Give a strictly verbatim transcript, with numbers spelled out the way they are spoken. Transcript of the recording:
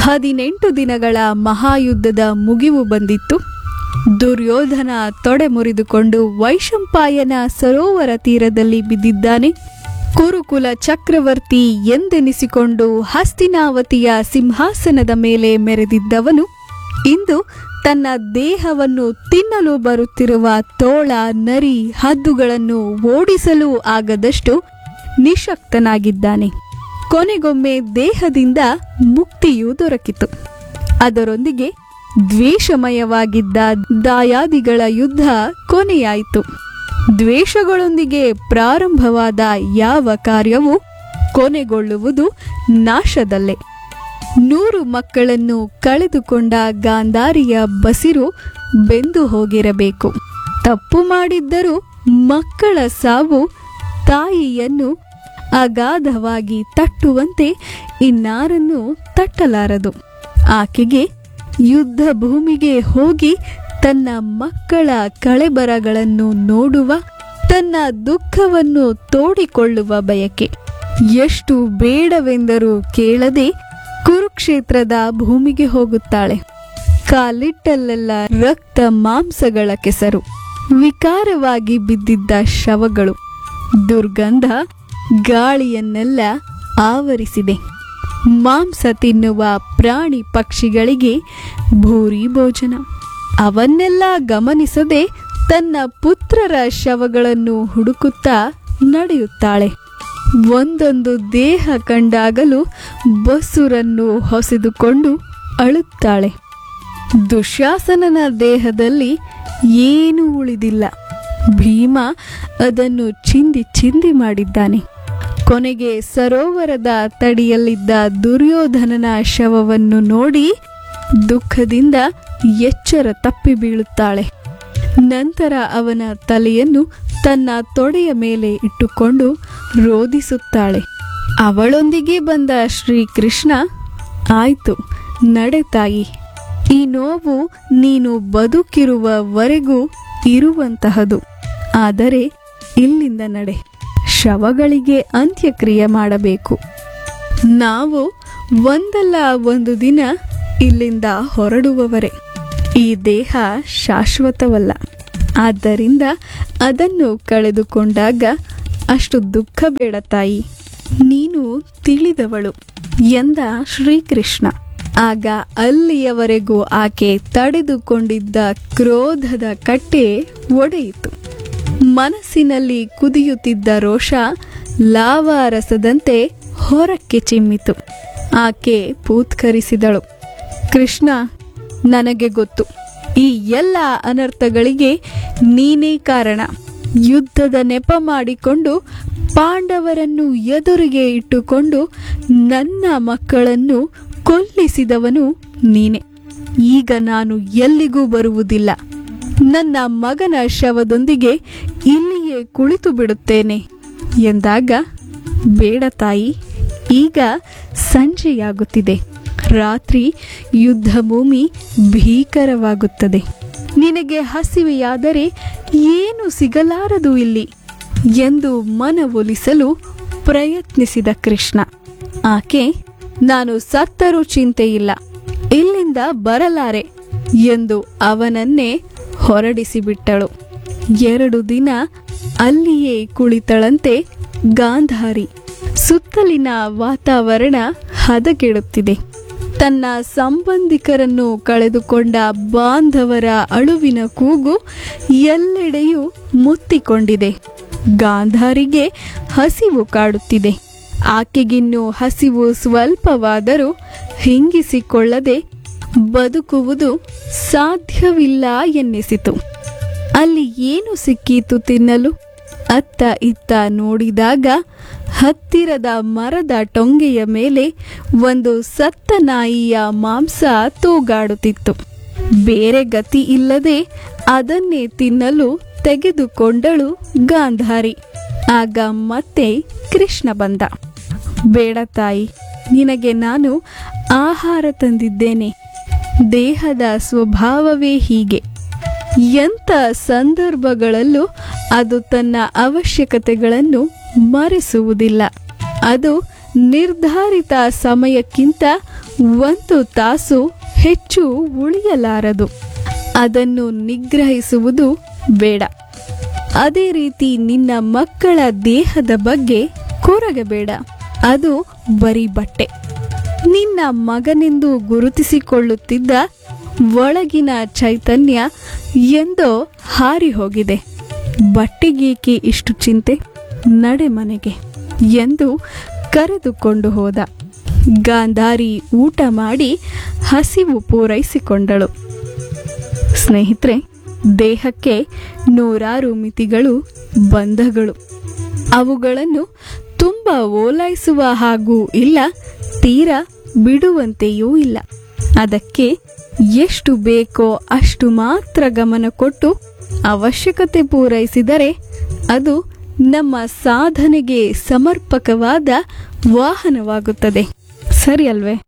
ಹದಿನೆಂಟು ದಿನಗಳ ಮಹಾಯುದ್ಧದ ಮುಗಿವು ಬಂದಿತ್ತು. ದುರ್ಯೋಧನ ತೊಡೆ ಮುರಿದುಕೊಂಡು ವೈಶಂಪಾಯನ ಸರೋವರ ತೀರದಲ್ಲಿ ಬಿದ್ದಿದ್ದಾನೆ. ಕುರುಕುಲ ಚಕ್ರವರ್ತಿ ಎಂದೆನಿಸಿಕೊಂಡು ಹಸ್ತಿನಾವತಿಯ ಸಿಂಹಾಸನದ ಮೇಲೆ ಮೆರೆದಿದ್ದವನು ಇಂದು ತನ್ನ ದೇಹವನ್ನು ತಿನ್ನಲು ಬರುತ್ತಿರುವ ತೋಳ, ನರಿ, ಹದ್ದುಗಳನ್ನು ಓಡಿಸಲೂ ಆಗದಷ್ಟು ನಿಶಕ್ತನಾಗಿದ್ದಾನೆ. ಕೊನೆಗೊಮ್ಮೆ ದೇಹದಿಂದ ಮುಕ್ತಿಯೂ ದೊರಕಿತು. ಅದರೊಂದಿಗೆ ದ್ವೇಷಮಯವಾಗಿದ್ದ ದಾಯಾದಿಗಳ ಯುದ್ಧ ಕೊನೆಯಾಯಿತು. ದ್ವೇಷಗಳೊಂದಿಗೆ ಪ್ರಾರಂಭವಾದ ಯಾವ ಕಾರ್ಯವೂ ಕೊನೆಗೊಳ್ಳುವುದು ನಾಶದಲ್ಲೇ. ನೂರು ಮಕ್ಕಳನ್ನು ಕಳೆದುಕೊಂಡ ಗಾಂಧಾರಿಯ ಬಸಿರು ಬೆಂದು ಹೋಗಿರಬೇಕು. ತಪ್ಪು ಮಾಡಿದ್ದರೂ ಮಕ್ಕಳ ಸಾವು ತಾಯಿಯನ್ನು ಅಗಾಧವಾಗಿ ತಟ್ಟುವಂತೆ ಇನ್ನಾರನ್ನು ತಟ್ಟಲಾರದು. ಆಕೆಗೆ ಯುದ್ಧ ಭೂಮಿಗೆ ಹೋಗಿ ತನ್ನ ಮಕ್ಕಳ ಕಳೆಬರಗಳನ್ನು ನೋಡುವ, ತನ್ನ ದುಃಖವನ್ನು ತೋಡಿಕೊಳ್ಳುವ ಬಯಕೆ. ಎಷ್ಟು ಬೇಡವೆಂದರೂ ಕೇಳದೆ ಕುರುಕ್ಷೇತ್ರದ ಭೂಮಿಗೆ ಹೋಗುತ್ತಾಳೆ. ಕಾಲಿಟ್ಟಲ್ಲೆಲ್ಲ ರಕ್ತ ಮಾಂಸಗಳ ಕೆಸರು, ವಿಕಾರವಾಗಿ ಬಿದ್ದಿದ್ದ ಶವಗಳು, ದುರ್ಗಂಧ ಗಾಳಿಯನ್ನೆಲ್ಲ ಆವರಿಸಿದೆ. ಮಾಂಸ ತಿನ್ನುವ ಪ್ರಾಣಿ ಪಕ್ಷಿಗಳಿಗೆ ಭೂರಿ ಭೋಜನ. ಅವನ್ನೆಲ್ಲ ಗಮನಿಸದೆ ತನ್ನ ಪುತ್ರರ ಶವಗಳನ್ನು ಹುಡುಕುತ್ತಾ ನಡೆಯುತ್ತಾಳೆ. ಒಂದೊಂದು ದೇಹ ಕಂಡಾಗಲೂ ಬಸುರನ್ನು ಹೊಸೆದುಕೊಂಡು ಅಳುತ್ತಾಳೆ. ದುಶ್ಯಾಸನನ ದೇಹದಲ್ಲಿ ಏನೂ ಉಳಿದಿಲ್ಲ. ಭೀಮ ಅದನ್ನು ಚಿಂದಿ ಚಿಂದಿ ಮಾಡಿದ್ದಾನೆ. ಕೊನೆಗೆ ಸರೋವರದ ತಡಿಯಲ್ಲಿದ್ದ ದುರ್ಯೋಧನನ ಶವವನ್ನು ನೋಡಿ ದುಃಖದಿಂದ ಎಚ್ಚರ ತಪ್ಪಿ ಬೀಳುತ್ತಾಳೆ. ನಂತರ ಅವನ ತಲೆಯನ್ನು ತನ್ನ ತೊಡೆಯ ಮೇಲೆ ಇಟ್ಟುಕೊಂಡು ರೋದಿಸುತ್ತಾಳೆ. ಅವಳೊಂದಿಗೆ ಬಂದ ಶ್ರೀಕೃಷ್ಣ, ಆಯ್ತು ನಡೆ ತಾಯಿ, ಈ ನೋವು ನೀನು ಬದುಕಿರುವವರೆಗೂ ಇರುವಂತಹದು. ಆದರೆ ಇಲ್ಲಿಂದ ನಡೆ, ಶವಗಳಿಗೆ ಅಂತ್ಯಕ್ರಿಯೆ ಮಾಡಬೇಕು. ನಾವು ಒಂದಲ್ಲ ಒಂದು ದಿನ ಇಲ್ಲಿಂದ ಹೊರಡುವವರೇ. ಈ ದೇಹ ಶಾಶ್ವತವಲ್ಲ. ಆದ್ದರಿಂದ ಅದನ್ನು ಕಳೆದುಕೊಂಡಾಗ ಅಷ್ಟು ದುಃಖ ಬೇಡ ತಾಯಿ, ನೀನು ತಿಳಿದವಳು ಎಂದ ಶ್ರೀಕೃಷ್ಣ. ಆಗ ಅಲ್ಲಿಯವರೆಗೂ ಆಕೆ ತಡೆದುಕೊಂಡಿದ್ದ ಕ್ರೋಧದ ಕಟ್ಟೆ ಒಡೆಯಿತು. ಮನಸ್ಸಿನಲ್ಲಿ ಕುದಿಯುತ್ತಿದ್ದ ರೋಷ ಲಾವಾರಸದಂತೆ ಹೊರಕ್ಕೆ ಚಿಮ್ಮಿತು. ಆಕೆ ಪೂತ್ಕರಿಸಿದಳು, ಕೃಷ್ಣ, ನನಗೆ ಗೊತ್ತು, ಈ ಎಲ್ಲ ಅನರ್ಥಗಳಿಗೆ ನೀನೇ ಕಾರಣ. ಯುದ್ಧದ ನೆಪ ಮಾಡಿಕೊಂಡು ಪಾಂಡವರನ್ನು ಎದುರಿಗೆ ಇಟ್ಟುಕೊಂಡು ನನ್ನ ಮಕ್ಕಳನ್ನು ಕೊಲ್ಲಿಸಿದವನು ನೀನೆ. ಈಗ ನಾನು ಎಲ್ಲಿಗೂ ಬರುವುದಿಲ್ಲ. ನನ್ನ ಮಗನ ಶವದೊಂದಿಗೆ ಇಲ್ಲಿಯೇ ಕುಳಿತು ಬಿಡುತ್ತೇನೆ ಎಂದಾಗ, ಬೇಡ ತಾಯಿ, ಈಗ ಸಂಜೆಯಾಗುತ್ತಿದೆ. ರಾತ್ರಿ ಯುದ್ಧ ಭೂಮಿ ಭೀಕರವಾಗುತ್ತದೆ. ನಿನಗೆ ಹಸಿವೆಯಾದರೆ ಏನು ಸಿಗಲಾರದು ಇಲ್ಲಿ ಎಂದು ಮನವೊಲಿಸಲು ಪ್ರಯತ್ನಿಸಿದ ಕೃಷ್ಣ. ಆಕೆ, ನಾನು ಸತ್ತರೂ ಚಿಂತೆಯಿಲ್ಲ, ಇಲ್ಲಿಂದ ಬರಲಾರೆ ಎಂದು ಅವನನ್ನೇ ಹೊರಡಿಸಿಬಿಟ್ಟಳು. ಎರಡು ದಿನ ಅಲ್ಲಿಯೇ ಕುಳಿತಳಂತೆ ಗಾಂಧಾರಿ. ಸುತ್ತಲಿನ ವಾತಾವರಣ ಹದಗೆಡುತ್ತಿದೆ. ತನ್ನ ಸಂಬಂಧಿಕರನ್ನು ಕಳೆದುಕೊಂಡ ಬಾಂಧವರ ಅಳುವಿನ ಕೂಗು ಎಲ್ಲೆಡೆಯೂ ಮುತ್ತಿಕೊಂಡಿದೆ. ಗಾಂಧಾರಿಗೆ ಹಸಿವು ಕಾಡುತ್ತಿದೆ. ಆಕೆಗಿನ್ನೂ ಹಸಿವು ಸ್ವಲ್ಪವಾದರೂ ಹಿಂಗಿಸಿಕೊಳ್ಳದೆ ಬದುಕುವುದು ಸಾಧ್ಯವಿಲ್ಲ ಎನ್ನಿಸಿತು. ಅಲ್ಲಿ ಏನು ಸಿಕ್ಕೀತು ತಿನ್ನಲು? ಅತ್ತ ಇತ್ತ ನೋಡಿದಾಗ ಹತ್ತಿರದ ಮರದ ಟೊಂಗೆಯ ಮೇಲೆ ಒಂದು ಸತ್ತ ನಾಯಿಯ ಮಾಂಸ ತೂಗಾಡುತ್ತಿತ್ತು. ಬೇರೆ ಗತಿ ಇಲ್ಲದೆ ಅದನ್ನೇ ತಿನ್ನಲು ತೆಗೆದುಕೊಂಡಳು ಗಾಂಧಾರಿ. ಆಗ ಮತ್ತೆ ಕೃಷ್ಣ ಬಂದ. ಬೇಡ ತಾಯಿ, ನಿನಗೆ ನಾನು ಆಹಾರ ತಂದಿದ್ದೇನೆ. ದೇಹದ ಸ್ವಭಾವವೇ ಹೀಗೆ. ಎಂಥ ಸಂದರ್ಭಗಳಲ್ಲೂ ಅದು ತನ್ನ ಅವಶ್ಯಕತೆಗಳನ್ನು ಮರೆಸುವುದಿಲ್ಲ. ಅದು ನಿರ್ಧಾರಿತ ಸಮಯಕ್ಕಿಂತ ಒಂದು ತಾಸು ಹೆಚ್ಚು ಉಳಿಯಲಾರದು. ಅದನ್ನು ನಿಗ್ರಹಿಸುವುದು ಬೇಡ. ಅದೇ ರೀತಿ ನಿನ್ನ ಮಕ್ಕಳ ದೇಹದ ಬಗ್ಗೆ ಕೊರಗಬೇಡ. ಅದು ಬರೀ ಬಟ್ಟೆ. ನಿನ್ನ ಮಗನೆಂದು ಗುರುತಿಸಿಕೊಳ್ಳುತ್ತಿದ್ದ ಒಳಗಿನ ಚೈತನ್ಯ ಎಂದೋ ಹಾರಿ ಹೋಗಿದೆ. ಬಟ್ಟೆಗೇಕೆ ಇಷ್ಟು ಚಿಂತೆ, ನಡೆ ಮನೆಗೆ ಎಂದು ಕರೆದುಕೊಂಡು ಹೋದ. ಗಾಂಧಾರಿ ಊಟ ಮಾಡಿ ಹಸಿವು ಪೂರೈಸಿಕೊಂಡಳು. ಸ್ನೇಹಿತರೆ, ದೇಹಕ್ಕೆ ನೂರಾರು ಮಿತಿಗಳು, ಬಂಧಗಳು. ಅವುಗಳನ್ನು ತುಂಬ ಓಲೈಸುವ ಹಾಗೂ ಇಲ್ಲ, ತೀರಾ ಬಿಡುವಂತೆಯೂ ಇಲ್ಲ. ಅದಕ್ಕೆ ಎಷ್ಟು ಬೇಕೋ ಅಷ್ಟು ಮಾತ್ರ ಗಮನ ಕೊಟ್ಟು ಅವಶ್ಯಕತೆ ಪೂರೈಸಿದರೆ ಅದು ನಮ್ಮ ಸಾಧನೆಗೆ ಸಮರ್ಪಕವಾದ ವಾಹನವಾಗುತ್ತದೆ. ಸರಿ ಅಲ್ವೇ?